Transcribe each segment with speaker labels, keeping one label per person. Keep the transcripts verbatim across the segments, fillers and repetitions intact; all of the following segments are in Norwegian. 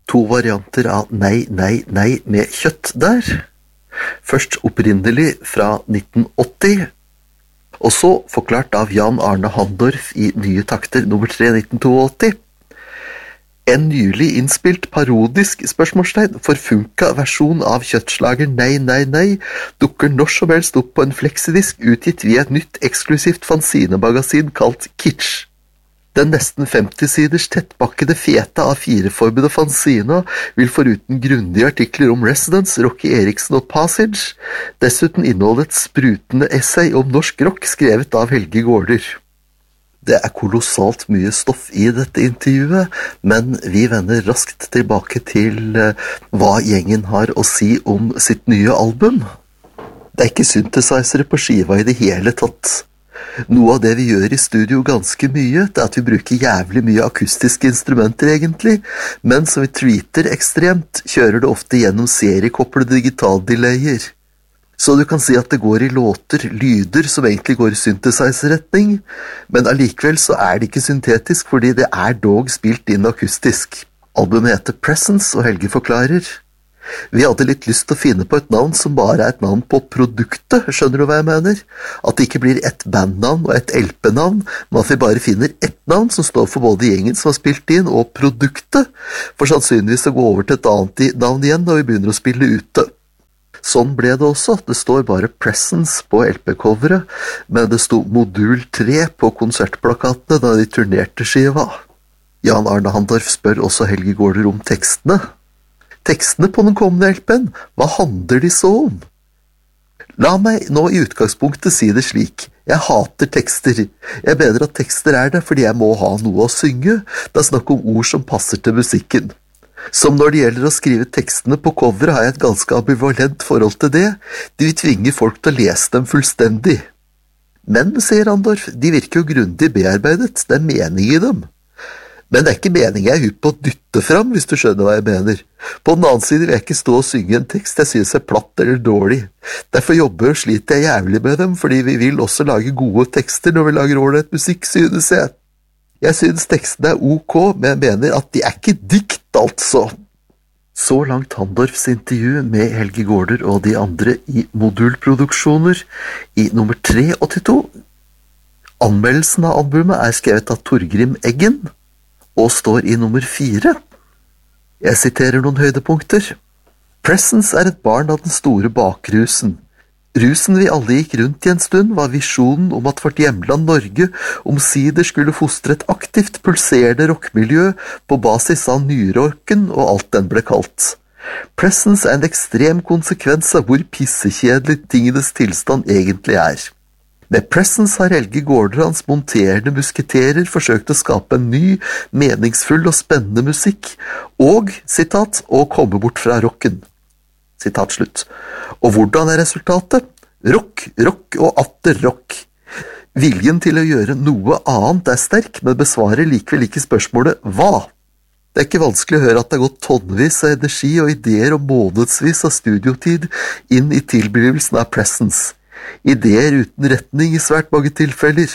Speaker 1: to varianter av Nei, nei, nei med kjøtt der. Først opprinnelig fra nitten åtti, og så forklart av Jan Arne Handorf i Nye takter nummer tre nitten åttito. En nylig innspilt parodisk spørsmålstegn forfunka versjon av kjøttslager Nei, nei, nei dukker når som helst opp på en fleksidisk utgitt via et nytt eksklusivt fanzine-magasin kalt Kitsch. Den nesten femti-siders tettbakkede feta A fire-formede fanzina vil foruten grundige artikler om Residence, Rocky Eriksen og Passage, dessuten inneholde et sprutende essay om norsk rock skrevet av Helge Gårder. Det er kolossalt mye stoff i dette intervjuet, men vi vender raskt tilbake til hva gjengen har å si om sitt nye album. Det er ikke synthesizere på skiva i det hele tatt. Noe av det vi gjør i studio ganske mye, det er at vi bruker jævlig mye akustiske instrumenter egentlig, men som vi treater ekstremt, kjører det ofte gjennom seriekoppede digitaldelayer. Så du kan si at det går i låter, lyder som egentlig går i synthesizer-retning, men allikevel så er det ikke syntetisk fordi det er dog spilt inn akustisk. Albumet heter Presence, og Helge forklarer. Vi hadde litt lyst til å finne på et navn som bare er et navn på produktet, skjønner du hva jeg mener? At det ikke blir et bandnavn og et L P-navn, men at vi bare finner ett navn som står for både gjengen som har spilt inn og produktet, for sannsynligvis å gå over til et annet navn igjen når vi begynner å spille ute. Sånn ble det også, det står bare Presence på L P-coveret, men det sto Modul tre på konsertplakatene da de turnerte skiva. Jan Arne Handorf spør også Helge Gårder om tekstene. Tekstene på den kommende L P-en, hva handler de så om? La meg nå i utgangspunktet si det slik, jeg hater tekster. Jeg mener at tekster er det fordi jeg må ha noe å synge, det er snakk om ord som passer til musikken. Som når det gjelder å skrive tekstene på coveret har jeg et ganske ambivalent forhold til det, de vil tvinge folk til å lese dem fullstendig. Men, sier Handorf, de virker jo grundig bearbeidet, det er mening i dem. Men det er ikke mening jeg er hypp på å dytte fram, hvis du skjønner hva jeg mener. På den annen side vil jeg ikke stå og synge en tekst jeg synes er platt eller dårlig. Derfor jobber og sliter jeg jævlig med dem, fordi vi vil også lage gode tekster når vi lager ålreit musikk, synes jeg. Jeg synes tekstene er ok, men jeg mener at de er ikke dikt, altså. Så langt Handorfs intervju med Helge Gårder og de andre i modulproduksjoner i nummer tre åttito. Anmeldelsen av albumet er skrevet av Torgrim Eggen og står i nummer fire. Jeg siterer noen høydepunkter. Presence er et barn av den store bakrusen. Rusen vi alle gikk rundt i en stund var visjonen om at vårt hjemland Norge omsider skulle fostre et aktivt pulserende rockmiljø på basis av nyrocken og alt den ble kalt. Presence er en ekstrem konsekvens av hvor pissekjedelig tingenes tilstand egentlig er. Med Presence har Helge Gårder hans monterende musketerer forsøkt å skape en ny, meningsfull og spennende musikk, og, sitat, å komme bort fra rocken. Sitat slutt. Og hvordan er resultatet? Rock, rock og atter rock. Viljen til å gjøre noe annet er sterk, men besvarer likevel ikke spørsmålet hva? Det er ikke vanskelig å høre at det har gått tonnevis av energi og ideer og månedsvis av studiotid inn i tilblivelsen av Presence. Ideer uten retning i svært mange tilfeller.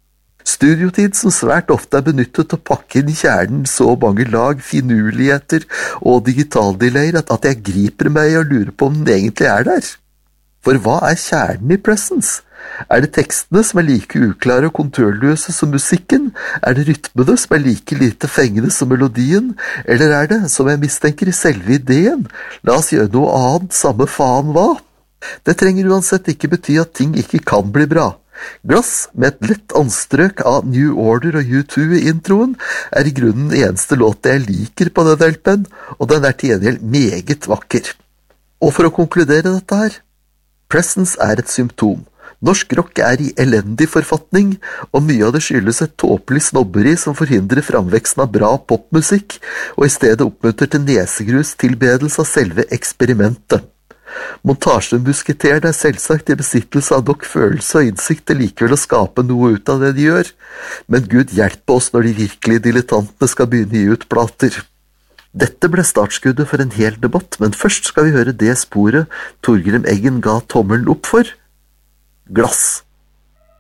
Speaker 1: Studiotid som svært ofte er benyttet til å pakke inn i kjernen så mange lag, finurligheter og digitaldelayer at jeg griper meg og lurer på om den egentlig er der. For hva er kjernen i Presence? Er det tekstene som er like uklare og konturløse som musikken? Er det rytmene som er like lite fengende som melodien? Eller er det, som jeg mistenker, i selve ideen? La oss gjøre noe annet, samme faen hva? Det trenger uansett ikke bety at ting ikke kan bli bra. Glass med et lett anstrøk av New Order og U to i introen er i grunnen den eneste låta jeg liker på den L P-en, og den er til gjengjeld meget vakker. Og for å konkludere dette her, Presence er et symptom. Norsk rock er i elendig forfatning, og mye av det skyldes et tåpelig snobberi som forhindrer framveksten av bra popmusikk, og i stedet oppmuntrer til nesegrus tilbedelse av selve eksperimentet. Montasjemusketeren er selvsagt i besittelse av nok følelse og innsikt til likevel å skape noe ut av det de gjør, men Gud hjelpe oss når de virkelige dilettantene skal begynne å gi ut plater. Dette ble startskuddet for en hel debatt, men først skal vi høre det sporet Torgrim Eggen ga tommelen opp for. Glass.